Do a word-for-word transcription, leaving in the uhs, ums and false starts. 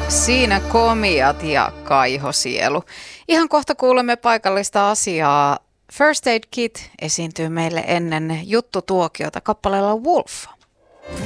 Siinä komiat ja kaihosielu. Ihan kohta kuulemme paikallista asiaa. First Aid Kit esiintyy meille ennen juttutuokiota kappaleella Wolf.